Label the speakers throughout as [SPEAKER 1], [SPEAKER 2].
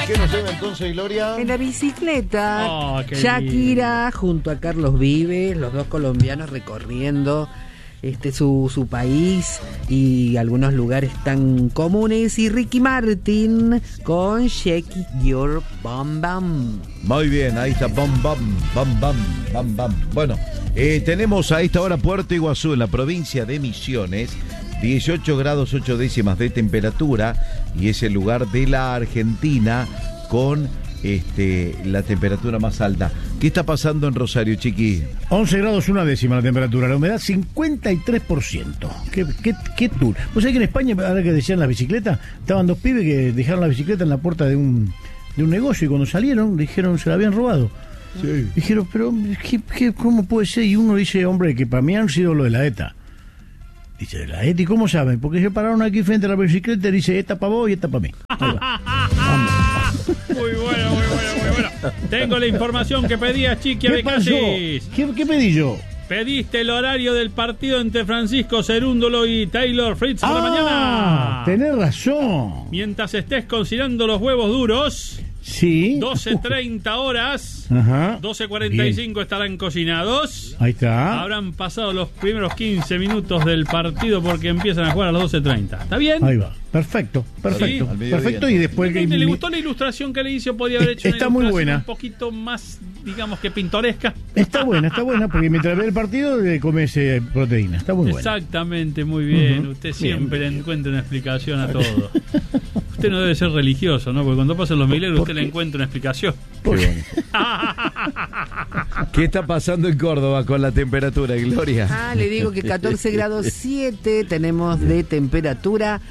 [SPEAKER 1] qué nos lleva entonces, Gloria?
[SPEAKER 2] En la bicicleta.
[SPEAKER 3] Oh,
[SPEAKER 2] Shakira junto a Carlos Vives, los dos colombianos recorriendo su país y algunos lugares tan comunes, y Ricky Martin con Shake Your Bam Bam.
[SPEAKER 1] Muy bien, ahí está, bam bam, bam bam, bam bam. Bueno, tenemos a esta hora Puerto Iguazú, en la provincia de Misiones, 18 grados 8 décimas de temperatura, y es el lugar de la Argentina con la temperatura más alta. ¿Qué está pasando en Rosario, Chiqui?
[SPEAKER 4] 11 grados 1 décima la temperatura, la humedad 53%. ¿Qué tour? ¿Vos sabés que en España, ahora que decían las bicicletas, estaban dos pibes que dejaron la bicicleta en la puerta de un negocio, y cuando salieron dijeron se la habían robado?
[SPEAKER 1] Sí.
[SPEAKER 4] Dijeron, pero ¿cómo puede ser? Y uno dice, hombre, que para mí han sido lo de la ETA. Dice, ¿de la ETA? ¿Y cómo saben? Porque se pararon aquí frente a la bicicleta y dice, esta para vos y esta para mí. Ahí va. Vamos.
[SPEAKER 3] Muy bueno. Tengo la información que pedías, Chiqui.
[SPEAKER 4] ¿Qué pasó? ¿Qué pedí yo?
[SPEAKER 3] Pediste el horario del partido entre Francisco Cerúndolo y Taylor Fritz para mañana.
[SPEAKER 4] Tenés razón.
[SPEAKER 3] Mientras estés cocinando los huevos duros,
[SPEAKER 4] sí.
[SPEAKER 3] 12:30 horas.
[SPEAKER 4] Ajá.
[SPEAKER 3] 12:45 estarán cocinados.
[SPEAKER 4] Ahí está.
[SPEAKER 3] Habrán pasado los primeros 15 minutos del partido porque empiezan a jugar a las 12:30. ¿Está bien?
[SPEAKER 4] Ahí va. Perfecto.
[SPEAKER 1] ¿Sí?
[SPEAKER 4] Perfecto. Y después que
[SPEAKER 3] ¿Le gustó la ilustración que le hizo? Podía haber hecho
[SPEAKER 4] está
[SPEAKER 3] una
[SPEAKER 4] muy
[SPEAKER 3] ilustración
[SPEAKER 4] buena.
[SPEAKER 3] un poquito más, digamos que pintoresca.
[SPEAKER 4] Está buena, porque mientras ve el partido comes proteína. Está muy buena.
[SPEAKER 3] Exactamente, muy bien. Usted siempre le encuentra una explicación a todo. Usted no debe ser religioso, ¿no? Porque cuando pasan los milagros usted le encuentra una explicación.
[SPEAKER 1] ¿Qué está pasando en Córdoba con la temperatura, Gloria?
[SPEAKER 2] Le digo que 14 grados 7 tenemos de temperatura,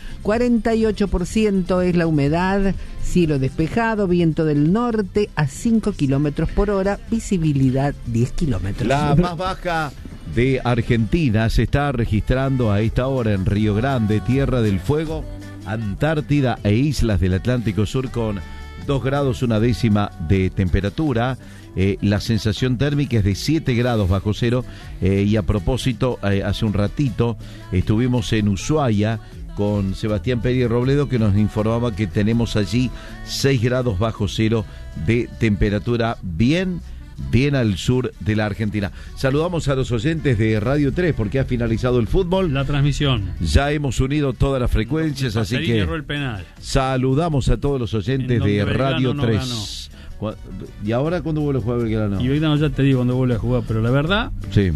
[SPEAKER 2] 48% es la humedad, cielo despejado, viento del norte a 5 kilómetros por hora, visibilidad 10 kilómetros.
[SPEAKER 1] La más baja de Argentina se está registrando a esta hora en Río Grande, Tierra del Fuego, Antártida e islas del Atlántico Sur, con 2 grados 1 décima de temperatura. La sensación térmica es de 7 grados bajo cero. Y a propósito, hace un ratito estuvimos en Ushuaia con Sebastián Pérez Robledo, que nos informaba que tenemos allí 6 grados bajo cero de temperatura, bien al sur de la Argentina. Saludamos a los oyentes de Radio 3 porque ha finalizado el fútbol.
[SPEAKER 3] La transmisión.
[SPEAKER 1] Ya hemos unido todas las frecuencias, así que
[SPEAKER 3] erró el penal.
[SPEAKER 1] Saludamos a todos los oyentes de Radio 3. ¿Y ahora cuándo vuelve a jugar Belgrano?
[SPEAKER 3] Y Belgrano ya te digo cuándo vuelve a jugar, pero la verdad,
[SPEAKER 1] sí.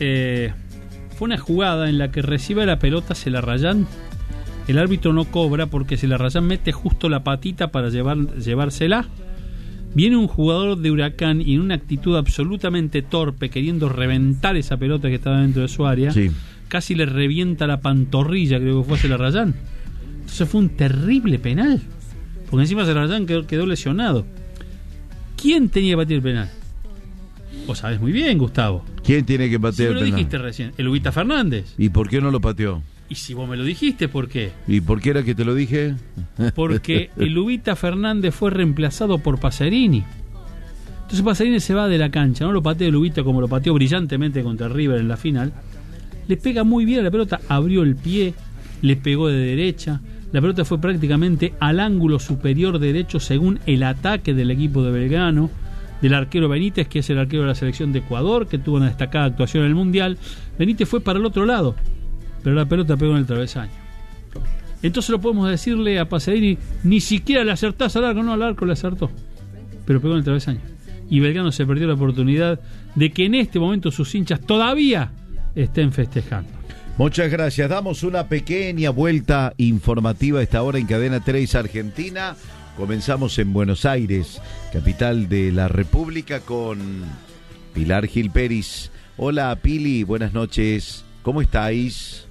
[SPEAKER 3] Fue una jugada en la que recibe la pelota Celarrayán. El árbitro no cobra porque Celarrayán mete justo la patita para llevársela. Viene un jugador de Huracán y en una actitud absolutamente torpe, queriendo reventar esa pelota que estaba dentro de su área,
[SPEAKER 1] sí.
[SPEAKER 3] Casi le revienta la pantorrilla, creo que fue Celarrayán. Entonces fue un terrible penal, porque encima Celarrayán quedó lesionado. ¿Quién tenía que batir el penal? Vos sabés muy bien, Gustavo.
[SPEAKER 1] ¿Quién tiene que batir el penal?
[SPEAKER 3] Lo dijiste recién, el Ubita Fernández.
[SPEAKER 1] ¿Y por qué no lo pateó?
[SPEAKER 3] Y si vos me lo dijiste, ¿por qué?
[SPEAKER 1] ¿Y por qué era que te lo dije?
[SPEAKER 3] Porque el Ubita Fernández fue reemplazado por Pacerini. Entonces Pacerini se va de la cancha, no lo patea el Ubita como lo pateó brillantemente contra River en la final. Le pega muy bien a la pelota, abrió el pie, le pegó de derecha. La pelota fue prácticamente al ángulo superior derecho según el ataque del equipo de Belgrano, del arquero Benítez, que es el arquero de la selección de Ecuador, que tuvo una destacada actuación en el Mundial. Benítez fue para el otro lado, pero la pelota pegó en el travesaño. Entonces lo podemos decirle a Pacerini, ni siquiera le acertás al arco. No, al arco le acertó, pero pegó en el travesaño. Y Belgrano se perdió la oportunidad de que en este momento sus hinchas todavía estén festejando.
[SPEAKER 1] Muchas gracias. Damos una pequeña vuelta informativa a esta hora en Cadena 3 Argentina. Comenzamos en Buenos Aires, capital de la República, con Pilar Gil Peris. Hola Pili, buenas noches. ¿Cómo estáis?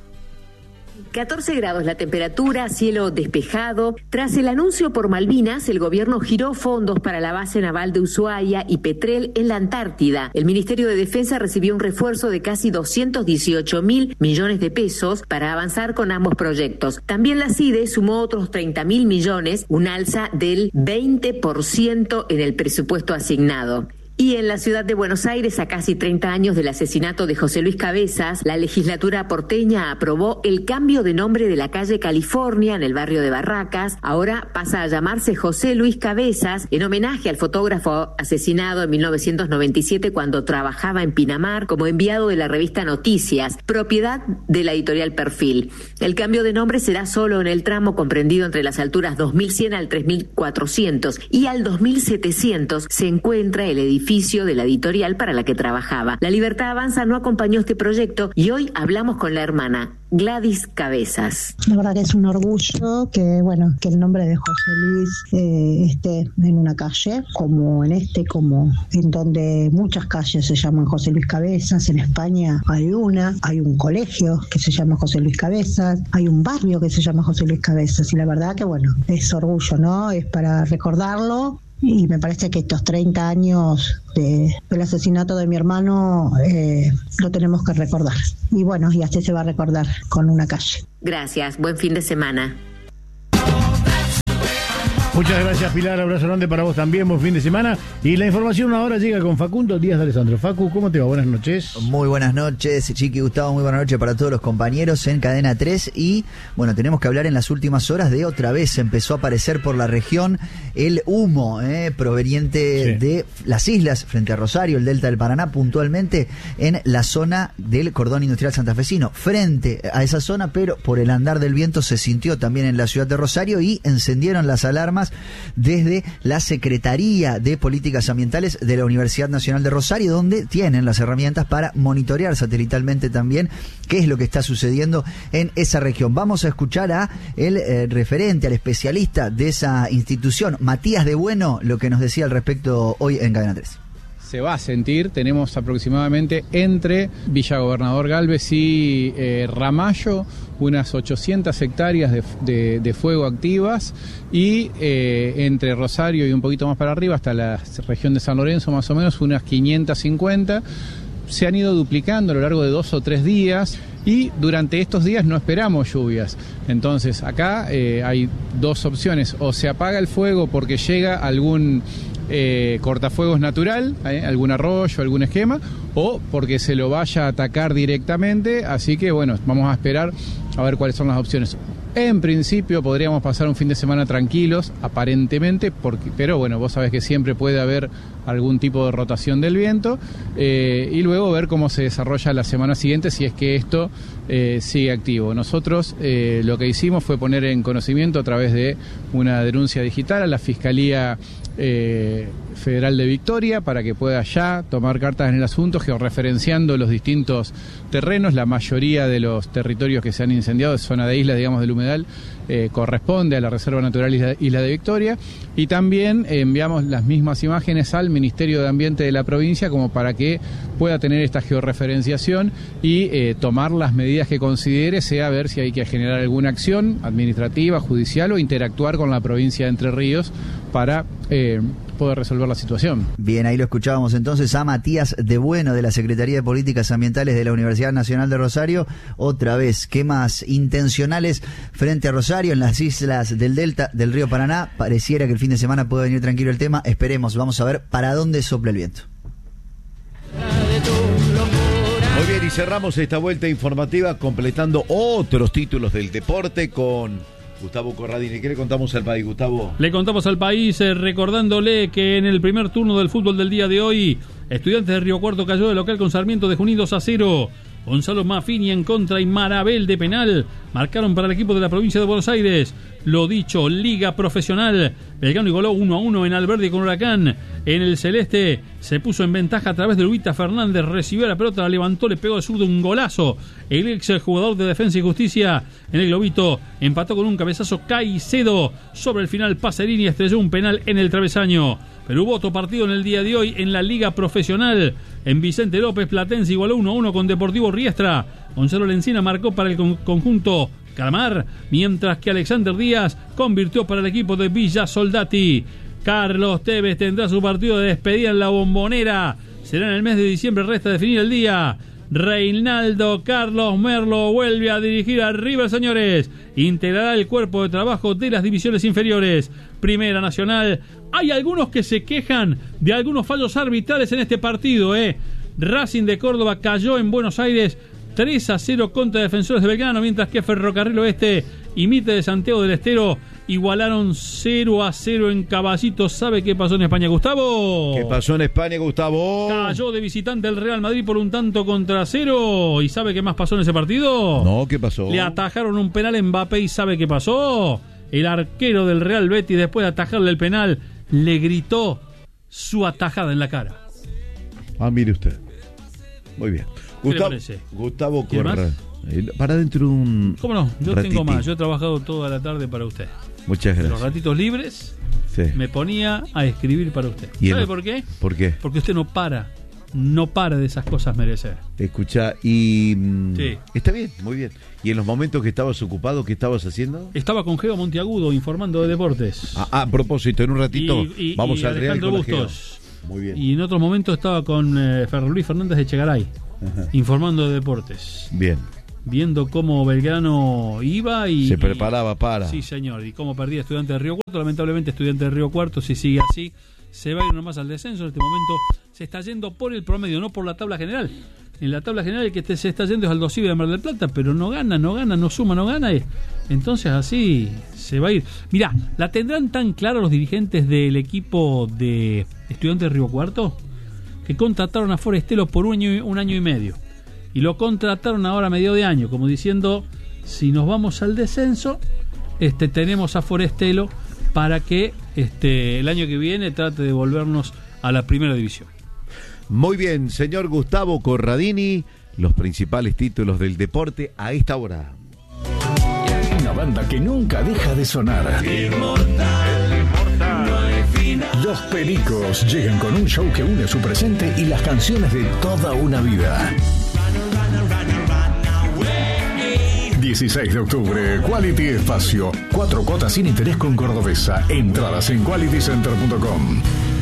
[SPEAKER 5] 14 grados la temperatura, cielo despejado. Tras el anuncio por Malvinas, el gobierno giró fondos para la base naval de Ushuaia y Petrel en la Antártida. El Ministerio de Defensa recibió un refuerzo de casi 218.000 millones de pesos para avanzar con ambos proyectos. También la CIDE sumó otros 30.000 millones, un alza del 20% en el presupuesto asignado. Y en la ciudad de Buenos Aires, a casi 30 años del asesinato de José Luis Cabezas, la legislatura porteña aprobó el cambio de nombre de la calle California en el barrio de Barracas. Ahora pasa a llamarse José Luis Cabezas, en homenaje al fotógrafo asesinado en 1997 cuando trabajaba en Pinamar como enviado de la revista Noticias, propiedad de la editorial Perfil. El cambio de nombre será solo en el tramo comprendido entre las alturas 2100 al 3400 y al 2700 se encuentra el edificio de la editorial para la que trabajaba. La Libertad Avanza no acompañó este proyecto y hoy hablamos con la hermana Gladys Cabezas.
[SPEAKER 6] La verdad que es un orgullo que el nombre de José Luis esté en una calle como en donde muchas calles se llaman José Luis Cabezas. En España hay un colegio que se llama José Luis Cabezas, hay un barrio que se llama José Luis Cabezas y la verdad que es orgullo, ¿no? Es para recordarlo. Y me parece que estos 30 años del asesinato de mi hermano lo tenemos que recordar. Y así se va a recordar con una calle.
[SPEAKER 5] Gracias, buen fin de semana.
[SPEAKER 4] Muchas gracias, Pilar. Abrazo grande para vos también. Buen fin de semana. Y la información ahora llega con Facundo Díaz de Alessandro. Facu, ¿cómo te va? Buenas noches.
[SPEAKER 7] Muy buenas noches, Chiqui, Gustavo. Muy buenas noches para todos los compañeros en Cadena 3. Y, tenemos que hablar en las últimas horas de otra vez. Empezó a aparecer por la región el humo proveniente de las islas frente a Rosario, el delta del Paraná, puntualmente en la zona del cordón industrial santafesino. Frente a esa zona, pero por el andar del viento se sintió también en la ciudad de Rosario y encendieron las alarmas desde la Secretaría de Políticas Ambientales de la Universidad Nacional de Rosario, donde tienen las herramientas para monitorear satelitalmente también qué es lo que está sucediendo en esa región. Vamos a escuchar a el referente, al especialista de esa institución, Matías de Bueno, lo que nos decía al respecto hoy en Cadena 3.
[SPEAKER 8] Se va a sentir, tenemos aproximadamente entre Villa Gobernador Galvez y Ramallo unas 800 hectáreas de fuego activas y entre Rosario y un poquito más para arriba hasta la región de San Lorenzo más o menos unas 550. Se han ido duplicando a lo largo de 2 o 3 días y durante estos días no esperamos lluvias. Entonces acá hay dos opciones: o se apaga el fuego porque llega algún cortafuegos natural, algún arroyo, algún esquema, o porque se lo vaya a atacar directamente. Así que vamos a esperar a ver cuáles son las opciones. En principio podríamos pasar un fin de semana tranquilos, aparentemente, pero vos sabés que siempre puede haber algún tipo de rotación del viento, y luego ver cómo se desarrolla la semana siguiente si es que esto sigue activo. Nosotros lo que hicimos fue poner en conocimiento a través de una denuncia digital a la Fiscalía Federal de Victoria para que pueda ya tomar cartas en el asunto, georreferenciando los distintos terrenos. La mayoría de los territorios que se han incendiado de zona de isla, digamos, del humedal, corresponde a la Reserva Natural Isla de Victoria, y también enviamos las mismas imágenes al Ministerio de Ambiente de la provincia como para que pueda tener esta georreferenciación y tomar las medidas que considere, sea ver si hay que generar alguna acción administrativa, judicial o interactuar con la provincia de Entre Ríos para poder resolver la situación.
[SPEAKER 7] Bien, ahí lo escuchábamos entonces a Matías de Bueno de la Secretaría de Políticas Ambientales de la Universidad Nacional de Rosario. Otra vez, quemas intencionales frente a Rosario en las islas del delta del río Paraná. Pareciera que el fin de semana puede venir tranquilo el tema. Esperemos, vamos a ver para dónde sopla el viento.
[SPEAKER 1] Muy bien, y cerramos esta vuelta informativa completando otros títulos del deporte con Gustavo Corradini. ¿Qué le contamos al país, Gustavo?
[SPEAKER 3] Le contamos al país recordándole que en el primer turno del fútbol del día de hoy, Estudiantes de Río Cuarto cayó de local con Sarmiento de Junín 2-0. Gonzalo Maffini en contra y Marabel de penal marcaron para el equipo de la provincia de Buenos Aires. Lo dicho, Liga Profesional. Belgrano igualó 1-1 en Alberdi con Huracán. En el celeste se puso en ventaja a través de Luita Fernández. Recibió la pelota, la levantó, le pegó de zurdo un golazo. El ex jugador de Defensa y Justicia en el globito empató con un cabezazo Caicedo. Sobre el final Pacerini estrelló un penal en el travesaño. Pero hubo otro partido en el día de hoy en la Liga Profesional. En Vicente López, Platense igualó 1-1 con Deportivo Riestra. Gonzalo Lencina marcó para el conjunto Calamar, mientras que Alexander Díaz convirtió para el equipo de Villa Soldati. Carlos Tevez tendrá su partido de despedida en la Bombonera. Será en el mes de diciembre, resta definir el día. Reinaldo Carlos Merlo vuelve a dirigir a River, señores. Integrará el cuerpo de trabajo de las divisiones inferiores. Primera Nacional. Hay algunos que se quejan de algunos fallos arbitrales en este partido, Racing de Córdoba cayó en Buenos Aires 3-0 contra Defensores de Belgrano, mientras que Ferrocarril Oeste y Mitre de Santiago del Estero igualaron 0-0 en Caballito. ¿Sabe qué pasó en España, Gustavo?
[SPEAKER 1] ¿Qué pasó en España, Gustavo?
[SPEAKER 3] Cayó de visitante el Real Madrid por 1-0. ¿Y sabe qué más pasó en ese partido?
[SPEAKER 1] No, ¿qué pasó?
[SPEAKER 3] Le atajaron un penal a Mbappé. ¿Y sabe qué pasó? El arquero del Real Betis, después de atajarle el penal, le gritó su atajada en la cara.
[SPEAKER 1] Ah, mire usted. Muy bien. Gustavo Corra. Para dentro de un...
[SPEAKER 3] ¿Cómo no? Yo
[SPEAKER 1] ratito.
[SPEAKER 3] tengo más. Yo he trabajado toda la tarde para usted.
[SPEAKER 1] Muchas gracias.
[SPEAKER 3] Los ratitos libres me ponía a escribir para usted. ¿Sabe por qué?
[SPEAKER 1] ¿Por qué?
[SPEAKER 3] Porque usted no para de esas cosas merecer.
[SPEAKER 1] Escucha, y...
[SPEAKER 3] Sí.
[SPEAKER 1] Está bien, muy bien. ¿Y en los momentos que estabas ocupado, qué estabas haciendo?
[SPEAKER 3] Estaba con Geo Monteagudo informando de deportes.
[SPEAKER 1] A propósito, en un ratito vamos a leer
[SPEAKER 3] Alejandro Bustos.
[SPEAKER 1] Muy bien.
[SPEAKER 3] Y en otro momento estaba con Luis Fernández de Echegaray, informando de deportes.
[SPEAKER 1] Bien.
[SPEAKER 3] Viendo cómo Belgrano iba y...
[SPEAKER 1] Se preparaba para...
[SPEAKER 3] Sí, señor. Y cómo perdía Estudiantes de Río Cuarto. Lamentablemente Estudiantes de Río Cuarto, si sigue así, se va a ir nomás al descenso. En este momento se está yendo por el promedio, no por la tabla general. En la tabla general el que se está yendo es Aldo Civi de Mar del Plata, pero no gana, no suma, no gana. Entonces así se va a ir. Mirá, ¿la tendrán tan claro los dirigentes del equipo de Estudiantes de Río Cuarto? Que contrataron a Forestelo por un año y medio. Y lo contrataron ahora a medio de año, como diciendo, si nos vamos al descenso, tenemos a Forestelo para que el año que viene trate de volvernos a la primera división.
[SPEAKER 1] Muy bien, señor Gustavo Corradini, los principales títulos del deporte a esta hora.
[SPEAKER 9] Una banda que nunca deja de sonar. Los Pericos llegan con un show que une su presente y las canciones de toda una vida. 16 de octubre, Quality Espacio. 4 cuotas sin interés con Cordobesa. Entradas en qualitycenter.com.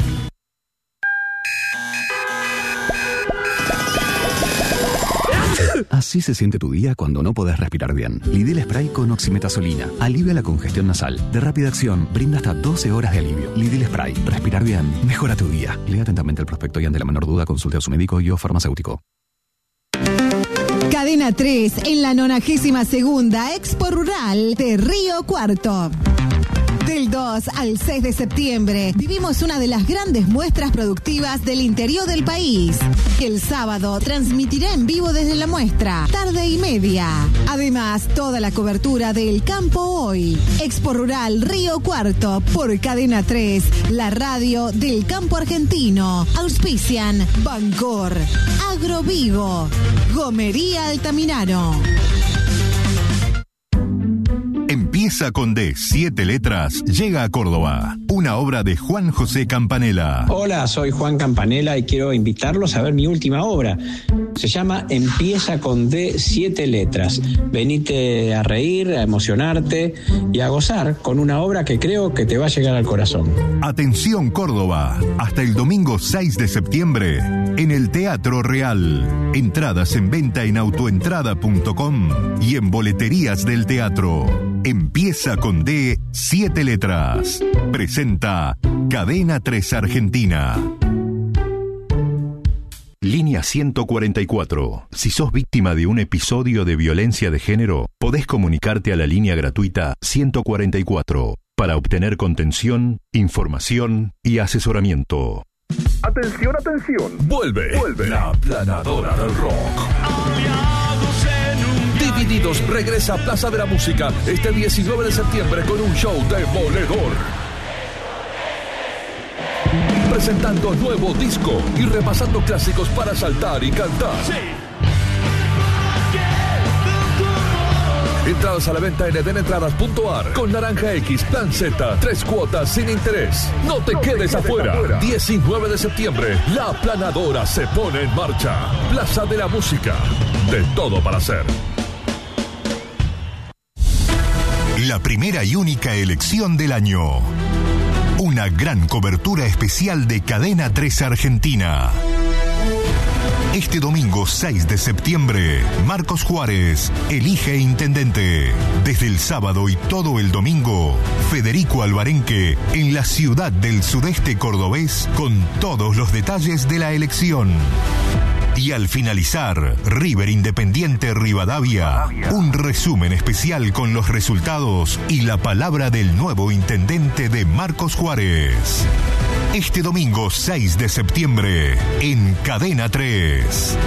[SPEAKER 10] Así se siente tu día cuando no podés respirar bien. Lidl Spray con oximetazolina. Alivia la congestión nasal. De rápida acción, brinda hasta 12 horas de alivio. Lidl Spray. Respirar bien. Mejora tu día. Lea atentamente el prospecto y ante la menor duda consulte a su médico y o farmacéutico.
[SPEAKER 11] Cadena 3 en la 92ª Expo Rural de Río Cuarto. Del 2 al 6 de septiembre vivimos una de las grandes muestras productivas del interior del país. El sábado transmitirá en vivo desde la muestra, tarde y media. Además, toda la cobertura del Campo Hoy. Expo Rural Río Cuarto por Cadena 3, la radio del campo argentino. Auspician Bancor, Agrovigo, Gomería Altamirano.
[SPEAKER 12] Empieza con D, 7 letras, llega a Córdoba. Una obra de Juan José Campanella.
[SPEAKER 13] Hola, soy Juan Campanella y quiero invitarlos a ver mi última obra. Se llama Empieza con D, 7 letras. Venite a reír, a emocionarte y a gozar con una obra que creo que te va a llegar al corazón.
[SPEAKER 12] Atención Córdoba, hasta el domingo 6 de septiembre en el Teatro Real. Entradas en venta en autoentrada.com y en boleterías del teatro. Empieza con D, 7 letras. Presenta Cadena 3 Argentina. Línea 144. Si sos víctima de un episodio de violencia de género, podés comunicarte a la línea gratuita 144 para obtener contención, información y asesoramiento.
[SPEAKER 9] Atención, atención. Vuelve la Planadora del Rock. Divididos regresa a Plaza de la Música este 19 de septiembre con un show demoledor. Presentando nuevo disco y repasando clásicos para saltar y cantar. Entradas a la venta en edenetradas.ar con Naranja X, Plan Z, 3 cuotas sin interés. No te quedes afuera. 19 de septiembre, la Planadora se pone en marcha. Plaza de la Música. De todo para hacer.
[SPEAKER 12] La primera y única elección del año. Una gran cobertura especial de Cadena 3 Argentina. Este domingo 6 de septiembre, Marcos Juárez elige intendente. Desde el sábado y todo el domingo, Federico Alvarenque en la ciudad del sudeste cordobés con todos los detalles de la elección. Y al finalizar, River Independiente Rivadavia, un resumen especial con los resultados y la palabra del nuevo intendente de Marcos Juárez. Este domingo 6 de septiembre, en Cadena 3.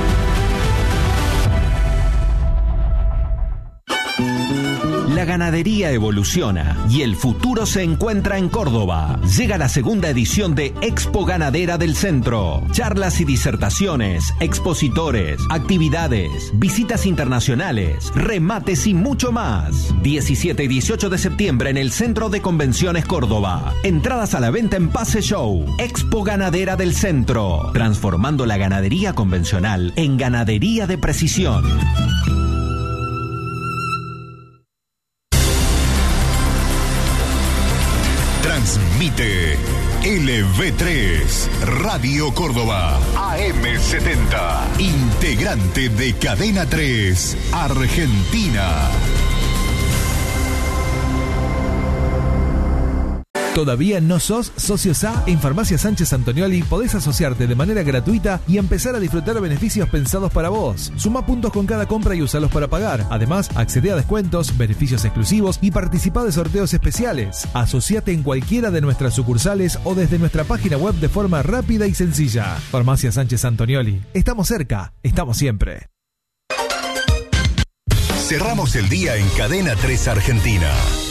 [SPEAKER 14] La ganadería evoluciona y el futuro se encuentra en Córdoba. Llega la segunda edición de Expo Ganadera del Centro. Charlas y disertaciones, expositores, actividades, visitas internacionales, remates y mucho más. 17 y 18 de septiembre en el Centro de Convenciones Córdoba. Entradas a la venta en Pase Show. Expo Ganadera del Centro. Transformando la ganadería convencional en ganadería de precisión.
[SPEAKER 12] Transmite LV3, Radio Córdoba, AM70, integrante de Cadena 3, Argentina.
[SPEAKER 15] ¿Todavía no sos socio SA? En Farmacia Sánchez Antonioli podés asociarte de manera gratuita y empezar a disfrutar beneficios pensados para vos. Suma puntos con cada compra y usalos para pagar. Además, accede a descuentos, beneficios exclusivos y participa de sorteos especiales. Asociate en cualquiera de nuestras sucursales o desde nuestra página web de forma rápida y sencilla. Farmacia Sánchez Antonioli. Estamos cerca, estamos siempre.
[SPEAKER 12] Cerramos el día en Cadena 3 Argentina.